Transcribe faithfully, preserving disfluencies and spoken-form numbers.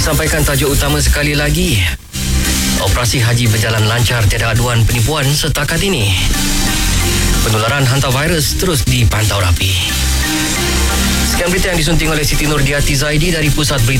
Disampaikan tajuk utama sekali lagi. Operasi haji berjalan lancar, tiada aduan penipuan setakat ini. Penularan hantavirus terus dipantau rapi. Sekian berita yang disunting oleh Siti Nurdiati Zaidi dari Pusat Berita